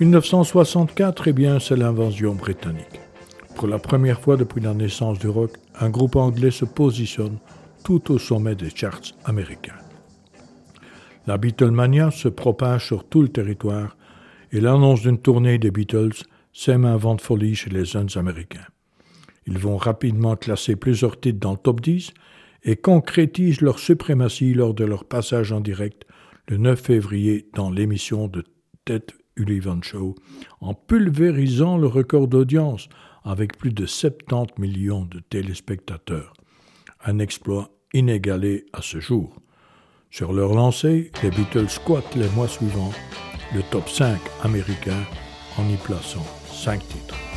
1964, eh bien, c'est l'invasion britannique. Pour la première fois depuis la naissance du rock, un groupe anglais se positionne tout au sommet des charts américains. La Beatlemania se propage sur tout le territoire et l'annonce d'une tournée des Beatles sème un vent de folie chez les jeunes Américains. Ils vont rapidement classer plusieurs titres dans le top 10 et concrétisent leur suprématie lors de leur passage en direct le 9 février dans l'émission de Ted Sullivan Show, en pulvérisant le record d'audience avec plus de 70 millions de téléspectateurs. Un exploit inégalé à ce jour. Sur leur lancée, les Beatles squattent les mois suivants le top 5 américain en y plaçant 5 titres.